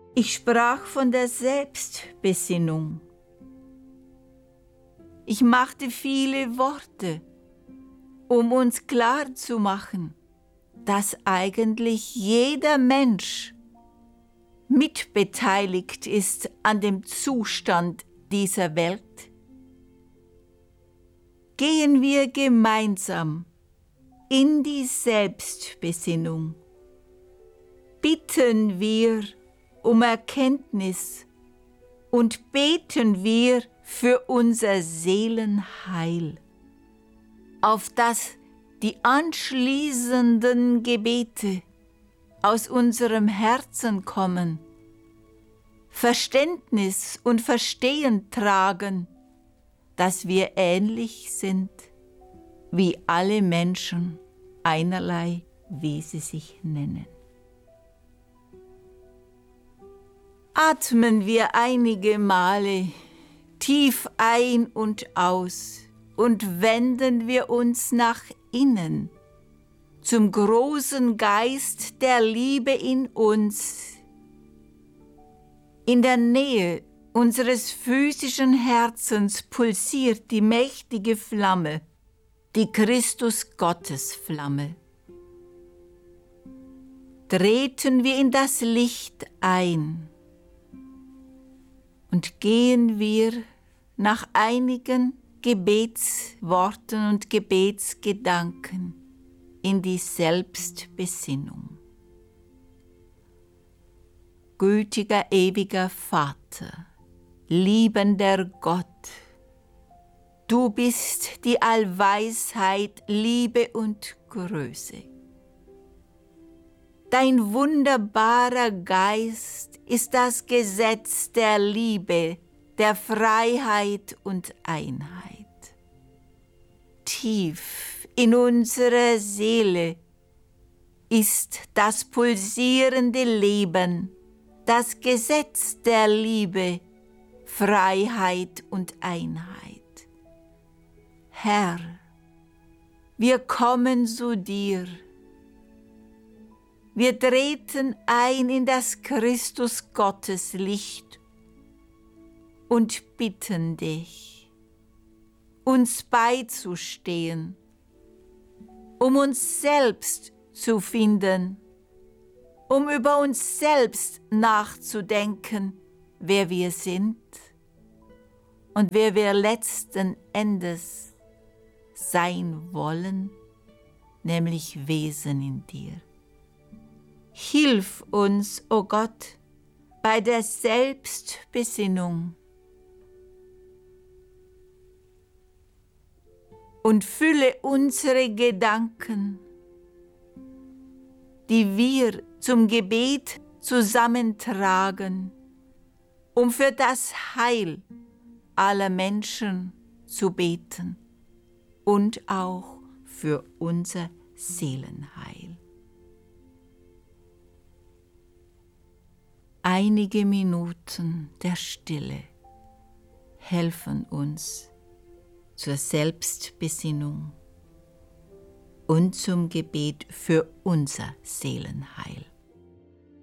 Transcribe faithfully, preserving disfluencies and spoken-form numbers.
Ich sprach von der Selbstbesinnung. Ich machte viele Worte, um uns klarzumachen, dass eigentlich jeder Mensch mitbeteiligt ist an dem Zustand dieser Welt. Gehen wir gemeinsam in die Selbstbesinnung. Bitten wir um Erkenntnis und beten wir für unser Seelenheil, auf das die anschließenden Gebete aus unserem Herzen kommen, Verständnis und Verstehen tragen, dass wir ähnlich sind wie alle Menschen, einerlei, wie sie sich nennen. Atmen wir einige Male tief ein und aus und wenden wir uns nach innen zum großen Geist der Liebe in uns. In der Nähe unseres physischen Herzens pulsiert die mächtige Flamme, die Christus-Gottes-Flamme. Treten wir in das Licht ein und gehen wir nach einigen Gebetsworten und Gebetsgedanken in die Selbstbesinnung. Gütiger, ewiger Vater, liebender Gott, du bist die Allweisheit, Liebe und Größe. Dein wunderbarer Geist ist das Gesetz der Liebe, der Freiheit und Einheit. Tief in unserer Seele ist das pulsierende Leben, das Gesetz der Liebe, Freiheit und Einheit. Herr, wir kommen zu dir. Wir treten ein in das Christus-Gottes-Licht und bitten dich, uns beizustehen, um uns selbst zu finden, um über uns selbst nachzudenken, wer wir sind und wer wir letzten Endes sein wollen, nämlich Wesen in dir. Hilf uns, o Gott, bei der Selbstbesinnung und fülle unsere Gedanken, die wir zum Gebet zusammentragen, um für das Heil aller Menschen zu beten und auch für unser Seelenheil. Einige Minuten der Stille helfen uns zur Selbstbesinnung und zum Gebet für unser Seelenheil.